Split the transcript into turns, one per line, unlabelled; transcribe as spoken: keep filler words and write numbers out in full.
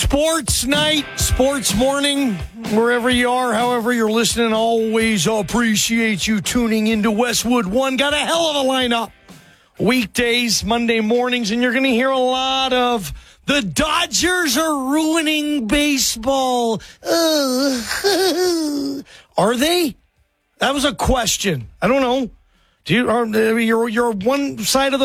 Sports night, sports morning, wherever you are, however you're listening, always appreciate you tuning into Westwood One. Got a hell of a lineup. Weekdays, Monday mornings, and you're going to hear a lot of the Dodgers are ruining baseball. Uh, are they? That was a question. I don't know. Do you, are, you're, you're one side of the